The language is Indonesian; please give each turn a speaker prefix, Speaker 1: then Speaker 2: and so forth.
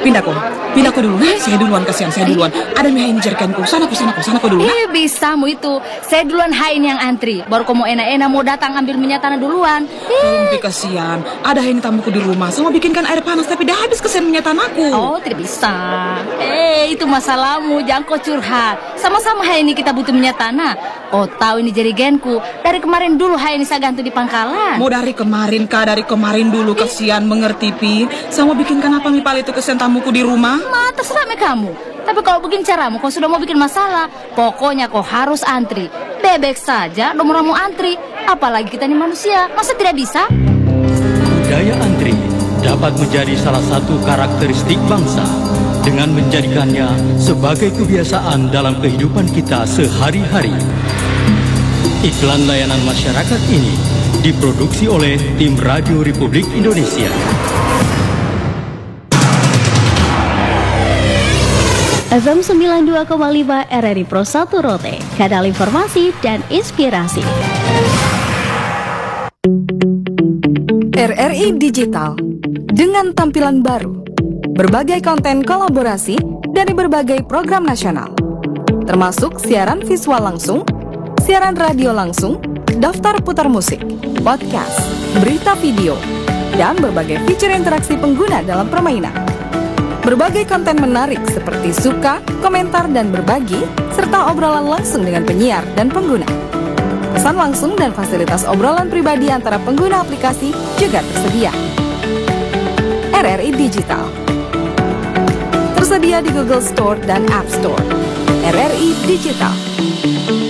Speaker 1: Pindah kau dulu. Saya duluan, kasihan saya duluan. Ada mie ini jerikanku. Sana kau dulu.
Speaker 2: Bisamu itu. Saya duluan ini yang antri. Baru kau mau enak-enak mau datang ambil minyak tanah duluan.
Speaker 1: Tapi kasihan. Ada ini tamuku di rumah. Sama bikinkan air panas tapi dah habis kesian minyak tanahku.
Speaker 2: Oh, tidak bisa. Itu masalahmu. Jangan kau curhat. Sama-sama ini kita butuh minyak tanah. Oh, tahu ini jerigenku. Dari kemarin dulu ini saya gantung di pangkalan.
Speaker 1: Mau dari kemarin kah? Dari kemarin dulu kasihan mengerti pi. Sama bikinkan apa mie pale itu kesian tamuku di rumah.
Speaker 2: Terserah kamu. Tapi kalau begini caramu, kau sudah mau bikin masalah. Pokoknya kau harus antri. Bebek saja, nomor mau antri. Apalagi kita ini manusia, masa tidak bisa?
Speaker 3: Budaya antri dapat menjadi salah satu karakteristik bangsa dengan menjadikannya sebagai kebiasaan dalam kehidupan kita sehari-hari. Iklan layanan masyarakat ini diproduksi oleh tim Radio Republik Indonesia.
Speaker 4: FM 92,5 RRI Pro 1 Rote, kanal informasi dan inspirasi.
Speaker 5: RRI Digital, dengan tampilan baru, berbagai konten kolaborasi dari berbagai program nasional, termasuk siaran visual langsung, siaran radio langsung, daftar putar musik, podcast, berita video, dan berbagai fitur interaksi pengguna dalam permainan. Berbagai konten menarik seperti suka, komentar, dan berbagi, serta obrolan langsung dengan penyiar dan pengguna. Pesan langsung dan fasilitas obrolan pribadi antara pengguna aplikasi juga tersedia. RRI Digital tersedia di Google Store dan App Store. RRI Digital.